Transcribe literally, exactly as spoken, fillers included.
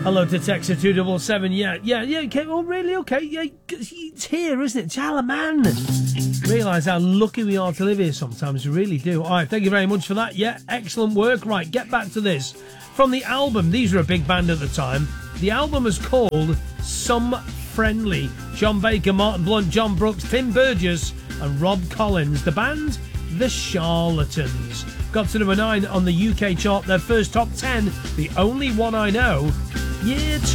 Hello to Texas two double seven. Yeah, yeah, yeah. Okay, oh, really? Okay, yeah. It's here, isn't it? Jalaman. Realise how lucky we are to live here sometimes. We really do. All right, thank you very much for that. Yeah, excellent work. Right, get back to this. From the album, these were a big band at the time. The album is called Some Friendly. John Baker, Martin Blunt, John Brooks, Tim Burgess, and Rob Collins. The band, The Charlatans. Got to number nine on the U K chart. Their first top ten, the only one I know. Year two.